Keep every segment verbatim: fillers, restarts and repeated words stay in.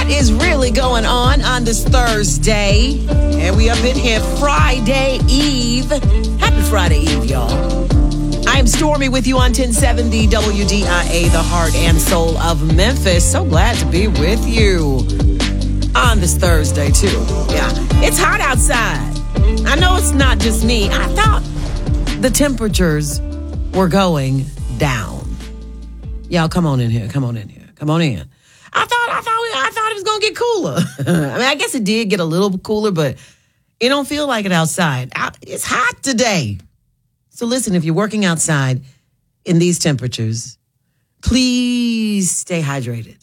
What is really going on on this Thursday? And we up in here Friday Eve. Happy Friday Eve, y'all. I am Stormy with you on ten seventy W D I A, the heart and soul of Memphis. So glad to be with you on this Thursday, too. Yeah, it's hot outside. I know it's not just me. I thought the temperatures were going down. Y'all, come on in here. Come on in here. Come on in. I thought, I thought, I thought it was going to get cooler. I mean, I guess it did get a little cooler, but it don't feel like it outside. It's hot today. So listen, if you're working outside in these temperatures, please stay hydrated.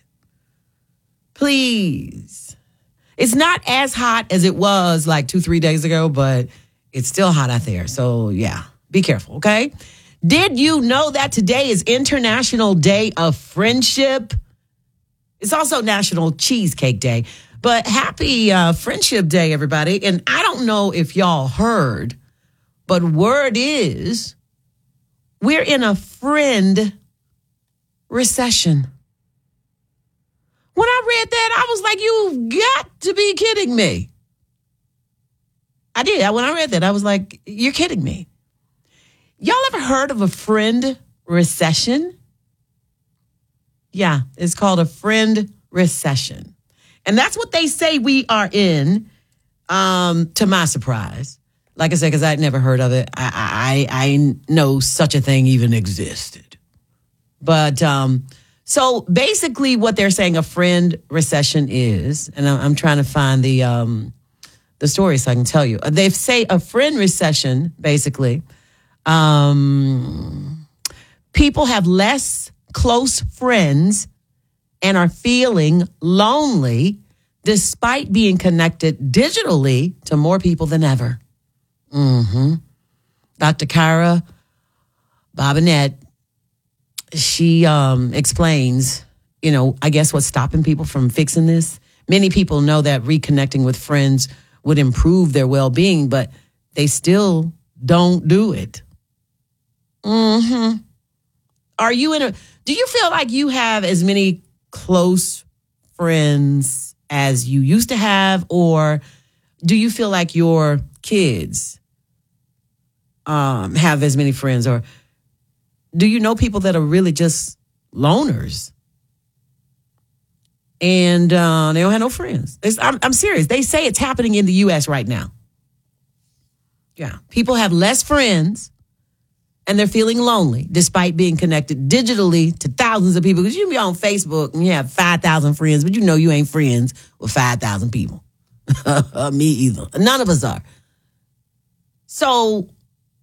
Please. It's not as hot as it was like two, three days ago, but it's still hot out there. So yeah, be careful, okay? Did you know that today is International Day of Friendship? It's also National Cheesecake Day. But happy uh, Friendship Day, everybody. And I don't know if y'all heard, but word is we're in a friend recession. When I read that, I was like, you've got to be kidding me. I did. When I read that, I was like, you're kidding me. Y'all ever heard of a friend recession? Yeah, it's called a friend recession. And that's what they say we are in, um, to my surprise. Like I said, because I'd never heard of it. I, I, I know such a thing even existed. But um, so basically what they're saying a friend recession is, and I'm trying to find the um, the story so I can tell you. They say a friend recession, basically, um, people have less close friends and are feeling lonely despite being connected digitally to more people than ever. Mm-hmm. Doctor Kyra Bobinette, she um, explains, you know, I guess what's stopping people from fixing this. Many people know that reconnecting with friends would improve their well-being, but they still don't do it. Mm-hmm. Are you in a... Do you feel like you have as many close friends as you used to have? Or do you feel like your kids um, have as many friends? Or do you know people that are really just loners? And uh, they don't have no friends. It's, I'm, I'm serious. They say it's happening in the U S right now. Yeah. People have less friends. And they're feeling lonely despite being connected digitally to thousands of people. Because you can be on Facebook and you have five thousand friends, but you know you ain't friends with five thousand people. Me either. None of us are. So,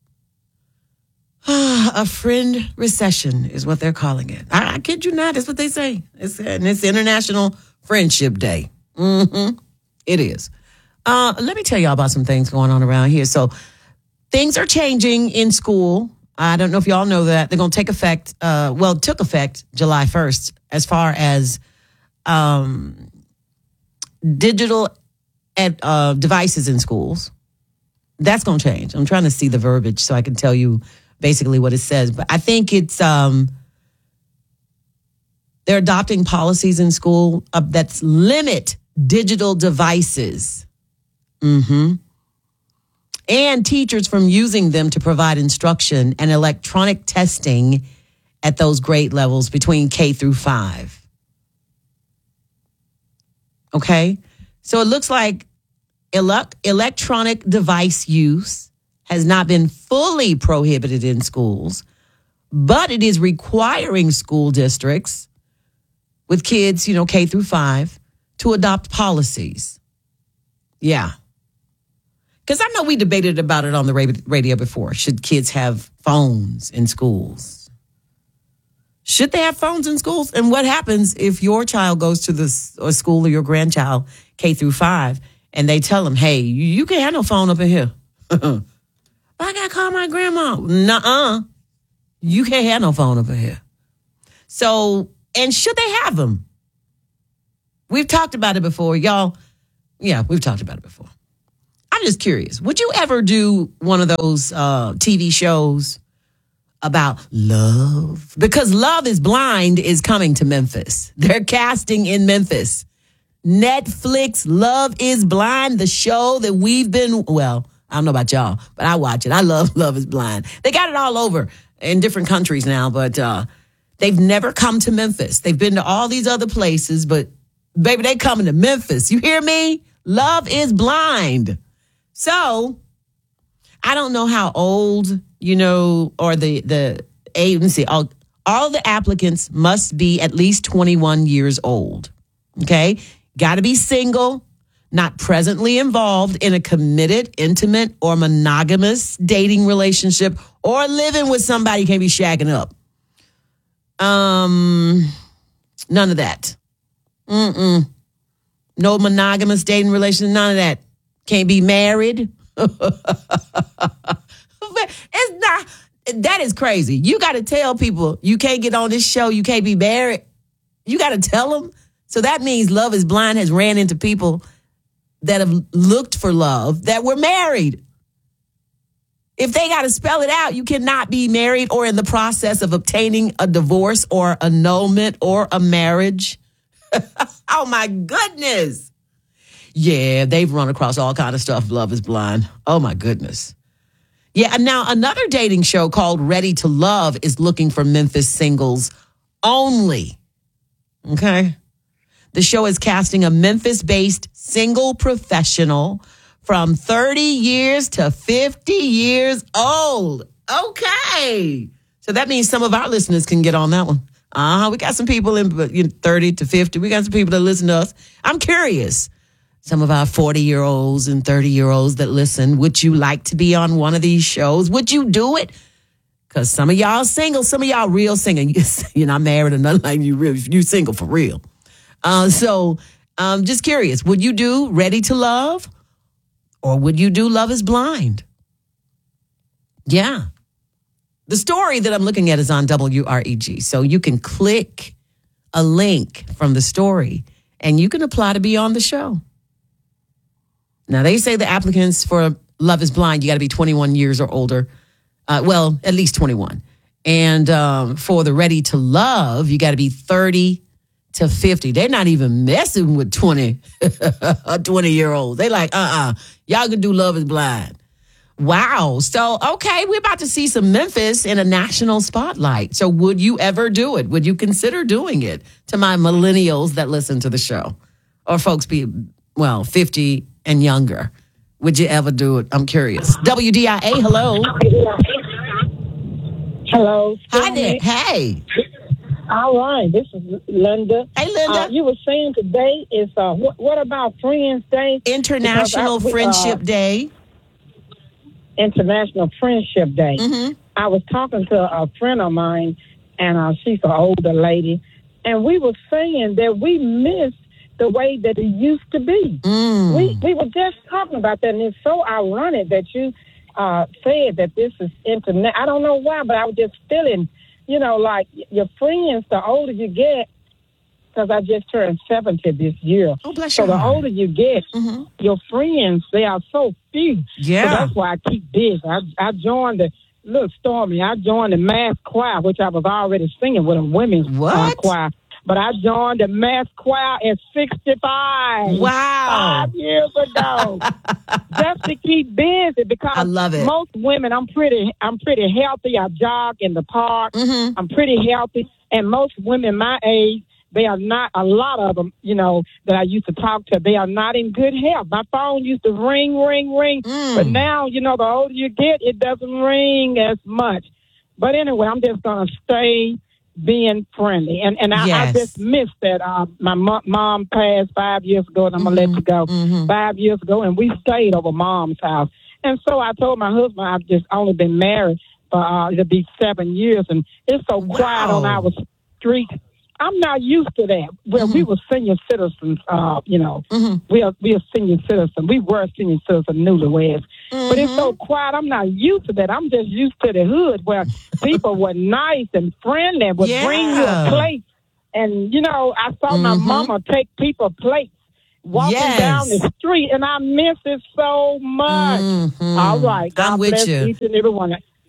a friend recession is what they're calling it. I, I kid you not. That's what they say. It's, and it's International Friendship Day. Mm-hmm. It is. Uh, let me tell y'all about some things going on around here. So, things are changing in school. I don't know if y'all know that. They're going to take effect, uh, well, it took effect July first as far as um, digital ed, uh, devices in schools. That's going to change. I'm trying to see the verbiage so I can tell you basically what it says. But I think it's, um, they're adopting policies in school uh, that limit digital devices. Mm-hmm. And teachers from using them to provide instruction and electronic testing at those grade levels between K through five. Okay? So it looks like ele- electronic device use has not been fully prohibited in schools, but it is requiring school districts with kids, you know, K through five, to adopt policies. Yeah. Because I know we debated about it on the radio before. Should kids have phones in schools? Should they have phones in schools? And what happens if your child goes to this or school or your grandchild K through five and they tell them, hey, you, you can't have no phone up in here. I got to call my grandma. Nuh-uh. You can't have no phone up in here. So, and should they have them? We've talked about it before. Y'all, yeah, we've talked about it before. I'm just curious. Would you ever do one of those uh, T V shows about love? Because Love is Blind is coming to Memphis. They're casting in Memphis. Netflix, Love is Blind, the show that we've been, well, I don't know about y'all, but I watch it. I love Love is Blind. They got it all over in different countries now, but uh, they've never come to Memphis. They've been to all these other places, but baby, they coming to Memphis. You hear me? Love is Blind. So I don't know how old, you know, or the, the agency, all, all the applicants must be at least twenty-one years old. Okay? Got to be single, not presently involved in a committed, intimate, or monogamous dating relationship, or living with somebody you can't be shacking up. Um, none of that. Mm-mm. No monogamous dating relationship, none of that. Can't be married. It's not, that is crazy. You got to tell people you can't get on this show, you can't be married. You got to tell them. So that means Love is Blind has ran into people that have looked for love that were married. If they got to spell it out, you cannot be married or in the process of obtaining a divorce or annulment or a marriage. Oh, my goodness. Yeah, they've run across all kind of stuff. Love is Blind. Oh, my goodness. Yeah, and now another dating show called Ready to Love is looking for Memphis singles only. Okay. The show is casting a Memphis-based single professional from thirty years to fifty years old. Okay. So that means some of our listeners can get on that one. Uh-huh. We got some people in you know, thirty to fifty. We got some people that listen to us. I'm curious. Some of our forty-year-olds and thirty-year-olds that listen, would you like to be on one of these shows? Would you do it? Because some of y'all single, some of y'all real single. You're not married or nothing like you real. You single for real. Uh, so um, just curious, would you do Ready to Love? Or would you do Love is Blind? Yeah. The story that I'm looking at is on W R E G. So you can click a link from the story and you can apply to be on the show. Now, they say the applicants for Love is Blind, you got to be twenty-one years or older. Uh, well, at least twenty-one. And um, for the Ready to Love, you got to be thirty to fifty. They're not even messing with twenty, twenty-year-olds. They like, uh-uh, y'all can do Love is Blind. Wow. So, okay, we're about to see some Memphis in a national spotlight. So would you ever do it? Would you consider doing it? To my millennials that listen to the show. Or folks be, well, fifty and younger. Would you ever do it? I'm curious. W D I A, hello. Hello. Hi there. Hey. All right. This is Linda. Hey, Linda. Uh, you were saying today is, uh, what, what about Friends Day? International I, Friendship uh, Day. International Friendship Day. Mm-hmm. I was talking to a friend of mine, and uh, she's an older lady, and we were saying that we miss the way that it used to be. Mm. We we were just talking about that, and it's so ironic that you uh, said that this is internet. I don't know why, but I was just feeling, you know, like your friends, the older you get, because I just turned seventy this year. Oh, bless so your the heart. older you get, Mm-hmm. your friends, they are so few. Yeah. So that's why I keep busy. I, I joined the, look, Stormy, I joined the mass choir, which I was already singing with a women's uh, What? choir. But I joined the mass choir at sixty-five. Wow. Five years ago. Just to keep busy, because I love it. most women, I'm pretty I'm pretty healthy. I jog in the park. Mm-hmm. I'm pretty healthy. And most women my age, they are not, a lot of them, you know, that I used to talk to, they are not in good health. My phone used to ring, ring, ring. Mm. But now, you know, the older you get, it doesn't ring as much. But anyway, I'm just going to stay being friendly. And and I, Yes. I just missed that. Uh, my mo- mom passed five years ago, and I'm going to let you go. Mhm. Five years ago, and we stayed over mom's house. And so I told my husband I've just only been married for, uh, it'll be seven years, and it's so quiet on Wow. our street. I'm not used to that. Well, Mhm. we were senior citizens, uh, you know. Mhm. We are we are senior citizens. We were senior citizens, newlyweds. But it's so Mm-hmm. quiet. I'm not used to that. I'm just used to the hood where people were nice and friendly, would bring you Yeah. a plate. And, you know, I saw my Mhm. mama take people plates walking Yes. down the street, and I miss it so much. Mhm. All right. God I'm with bless you. each and every one.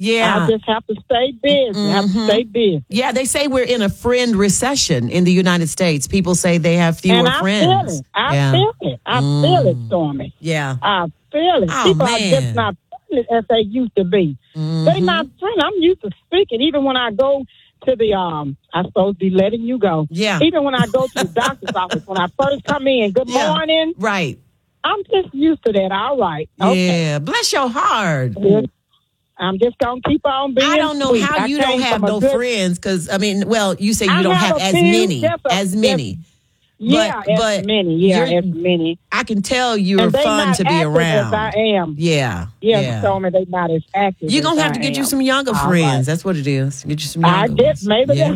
Yeah. I just have to stay busy. Mm-hmm. Have to stay busy. Yeah, they say we're in a friend recession in the United States. People say they have fewer and I friends. Feel it. I yeah. feel it. I mm. feel it, Stormy. Yeah. I feel it. Oh, People man. are just not friendly as they used to be. Mm-hmm. They're not friendly. I'm used to speaking. Even when I go to the, um, I'm supposed to be letting you go. Yeah. Even when I go to the doctor's office, when I first come in, good yeah. morning. Right. I'm just used to that. All right. Okay. Yeah. Bless your heart. Yeah. I'm just going to keep on being I don't know sweet. how I you don't have no good... friends because, I mean, well, you say you I don't have, have as few, many, a, as many. Yeah, but, as but many. Yeah, as many. I can tell you're fun to be around. As I am. Yeah. Yeah, yeah. told me they're not as active. You're going to have I to get am. you some younger All friends. right. That's what it is. Get you some younger I guess ones. maybe yeah.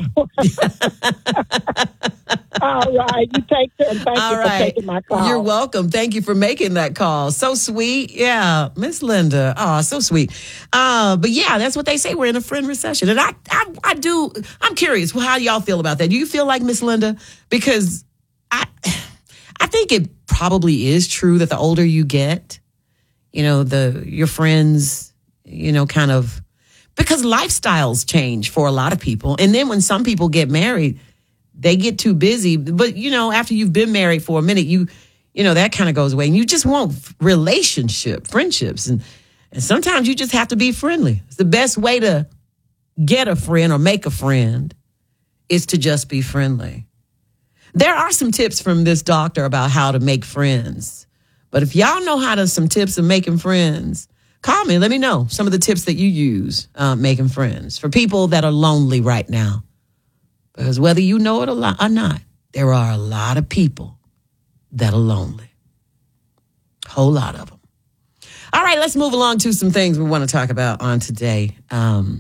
that's All right. You take care. Thank All you right. for taking my call. You're welcome. Thank you for making that call. So sweet. Yeah. Miss Linda. Oh, so sweet. Uh, but yeah, that's what they say. We're in a friend recession. And I, I, I do, I'm curious. Well, how do y'all feel about that? Do you feel like Miss Linda? Because I, I think it probably is true that the older you get, you know, the, your friends, you know, kind of, because lifestyles change for a lot of people. And then when some people get married, they get too busy. But, you know, after you've been married for a minute, you, you know, that kind of goes away. And you just want relationship, friendships. And, and sometimes you just have to be friendly. It's the best way to get a friend or make a friend is to just be friendly. There are some tips from this doctor about how to make friends. But if y'all know how to, some tips of making friends, call me. Let me know some of the tips that you use uh, making friends for people that are lonely right now. Because whether you know it or not, there are a lot of people that are lonely. Whole lot of them. All right, let's move along to some things we want to talk about on today. Um,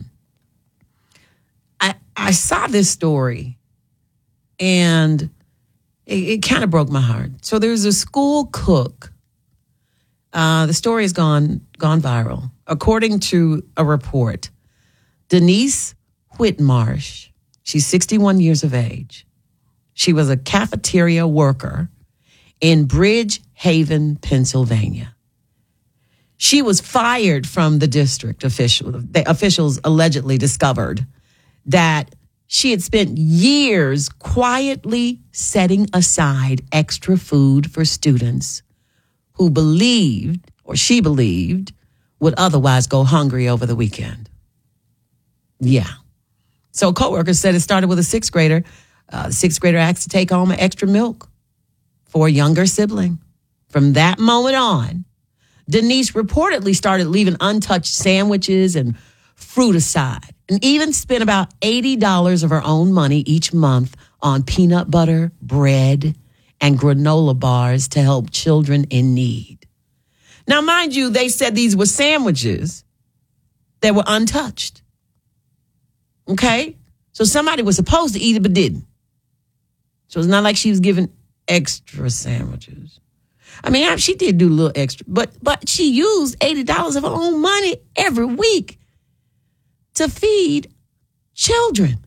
I I saw this story, and it, it kind of broke my heart. So there's a school cook. Uh, the story has gone gone viral. According to a report, Denise Whitmarsh, she's sixty-one years of age. She was a cafeteria worker in Bridgehaven, Pennsylvania. She was fired from the district official. The officials allegedly discovered that she had spent years quietly setting aside extra food for students who believed, or she believed, would otherwise go hungry over the weekend. Yeah. So coworkers said it started with a sixth grader. Uh, the sixth grader asked to take home an extra milk for a younger sibling. From that moment on, Denise reportedly started leaving untouched sandwiches and fruit aside, and even spent about eighty dollars of her own money each month on peanut butter, bread, and granola bars to help children in need. Now, mind you, they said these were sandwiches that were untouched. Okay? So somebody was supposed to eat it but didn't. So it's not like she was giving extra sandwiches. I mean, she did do a little extra, but but she used eighty dollars of her own money every week to feed children.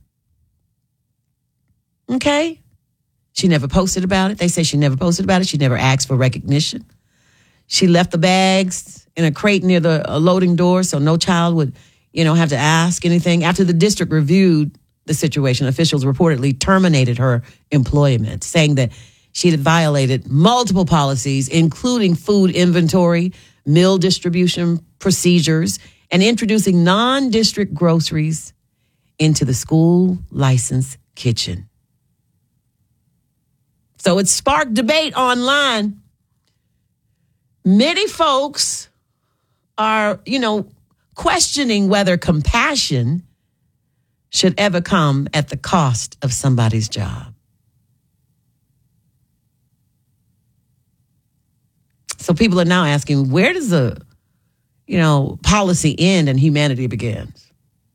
Okay? She never posted about it. They say she never posted about it. She never asked for recognition. She left the bags in a crate near the loading door so no child would, you know, have to ask anything. After the district reviewed the situation, officials reportedly terminated her employment, saying that she had violated multiple policies, including food inventory, meal distribution procedures, and introducing non-district groceries into the school licensed kitchen. So it sparked debate online. Many folks are, you know, questioning whether compassion should ever come at the cost of somebody's job. So people are now asking, where does the, you know, policy end and humanity begins?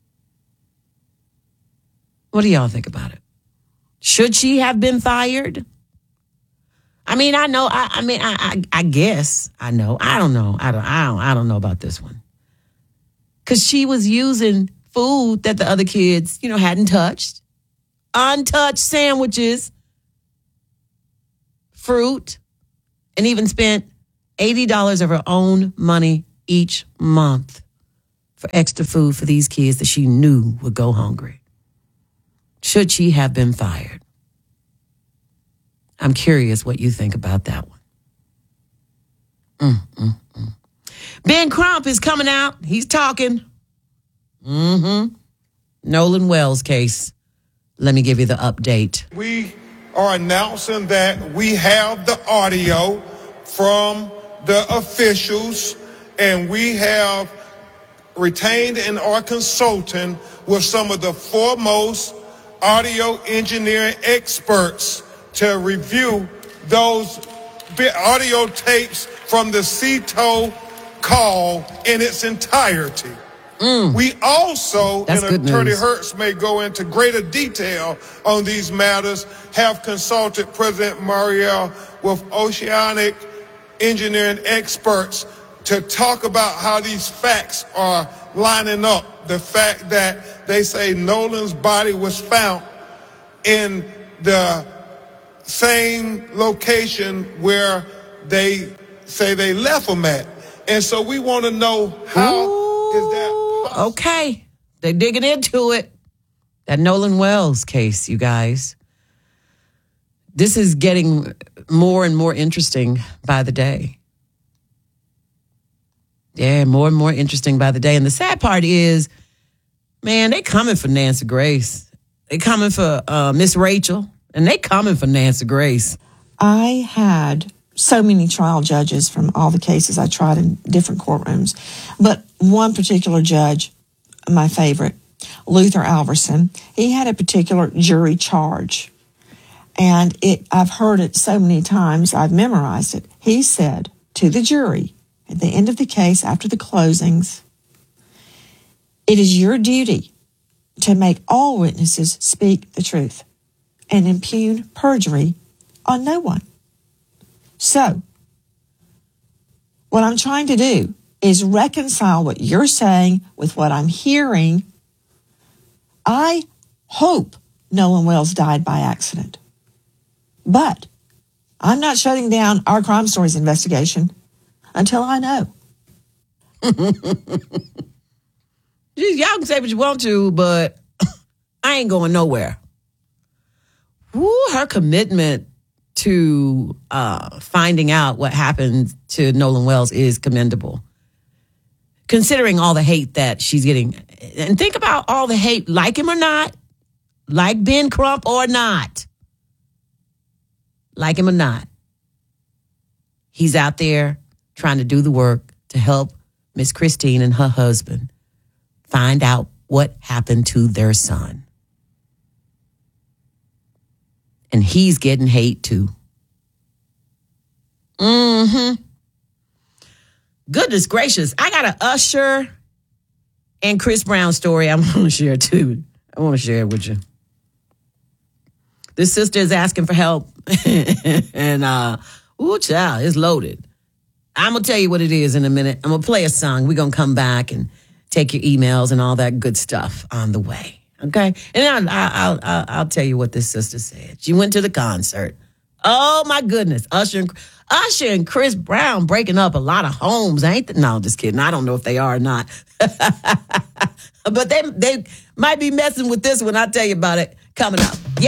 What do y'all think about it? Should she have been fired? I mean, I know, I, I mean, I, I, I guess I know. I don't know. I don't, I don't, I don't know about this one. Because she was using food that the other kids, you know, hadn't touched. Untouched sandwiches, fruit, and even spent eighty dollars of her own money each month for extra food for these kids that she knew would go hungry? Should she have been fired? I'm curious what you think about that one. Mm, mm, mm. Ben Crump is coming out. He's talking. Mm-hmm. Nolan Wells case. Let me give you the update. We are announcing that we have the audio from the officials, and we have retained and are consulting with some of the foremost audio engineering experts to review those audio tapes from the C T O call in its entirety. Mm. We also, That's and Attorney news. Hertz may go into greater detail on these matters, have consulted President Mariel with Oceanic engineering experts to talk about how these facts are lining up. The fact that they say Nolan's body was found in the same location where they say they left him at. And so we want to know how Ooh, is that possible? Okay. They're digging into it. That Nolan Wells case, you guys. This is getting more and more interesting by the day. Yeah, more and more interesting by the day. And the sad part is, man, they coming for Nancy Grace. They coming for uh, Miss Rachel. And they coming for Nancy Grace. I had so many trial judges from all the cases I tried in different courtrooms. But one particular judge, my favorite, Luther Alverson, he had a particular jury charge. And it, I've heard it so many times, I've memorized it. He said to the jury at the end of the case, after the closings, it is your duty to make all witnesses speak the truth and impugn perjury on no one. So, what I'm trying to do is reconcile what you're saying with what I'm hearing. I hope Nolan Wells died by accident. But I'm not shutting down our Crime Stories investigation until I know. Y'all can say what you want to, but I ain't going nowhere. Woo, her commitment to uh, finding out what happened to Nolan Wells is commendable. Considering all the hate that she's getting. And think about all the hate, like him or not, like Ben Crump or not. Like him or not. He's out there trying to do the work to help Miss Christine and her husband find out what happened to their son. And he's getting hate too. Mm-hmm. Goodness gracious. I got an Usher and Chris Brown story I want to share too. I want to share it with you. This sister is asking for help. and, uh, ooh, child, it's loaded. I'm going to tell you what it is in a minute. I'm going to play a song. We're going to come back and take your emails and all that good stuff on the way. Okay? And I'll, I'll, I'll, I'll tell you what this sister said. She went to the concert. Oh, my goodness. Usher and, Usher and Chris Brown breaking up a lot of homes. Ain't they? No, just kidding. I don't know if they are or not. But they, they might be messing with this one. I'll tell you about it coming up.